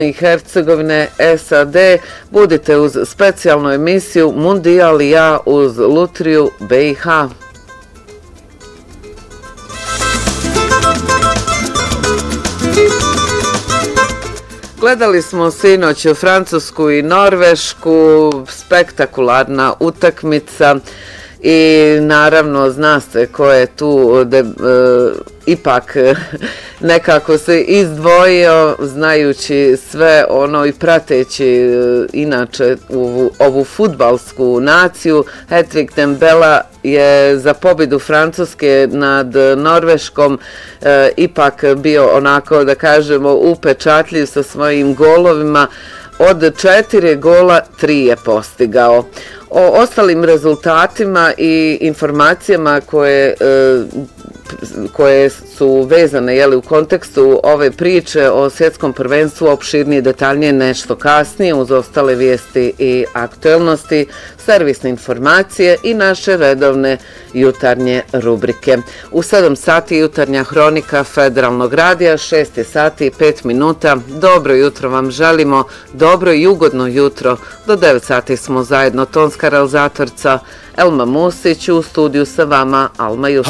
i Hercegovine, SAD, budite uz specijalnu emisiju Mundijal i ja uz Lutriju BiH. Gledali smo sinoć Francusku i Norvešku, spektakularna utakmica i naravno zna se ko je tu ipak nekako se izdvojio znajući sve ono i prateći inače ovu fudbalsku naciju. Hat-trick Dembela je za pobjedu Francuske nad Norveškom ipak bio onako da kažemo upečatljiv sa svojim golovima. Od 4 gola 3 je postigao. O ostalim rezultatima i informacijama koje su vezane u kontekstu ove priče o svjetskom prvenstvu opširnije detaljnije nešto kasnije uz ostale vijesti i aktuelnosti, servisne informacije i naše redovne jutarnje rubrike. U 7 sati jutarnja hronika Federalnog radija, 6 sati i 5 minuta. Dobro jutro vam želimo, dobro i ugodno jutro. Do 9 sati smo zajedno, tonska realizatorca Elma Musić, u studiju sa vama Alma Jusuf.